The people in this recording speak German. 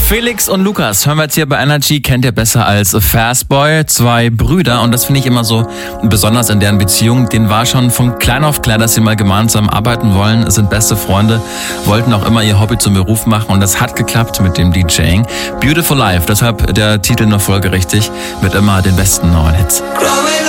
Felix und Lukas hören wir jetzt hier bei Energy, kennt ihr besser als Fastboy, 2 Brüder, und das finde ich immer so besonders in deren Beziehung. Denen war schon von klein auf klar, dass sie mal gemeinsam arbeiten wollen, sind beste Freunde, wollten auch immer ihr Hobby zum Beruf machen, und das hat geklappt mit dem DJing. Beautiful Life, deshalb der Titel nur folgerichtig, mit immer den besten neuen Hits.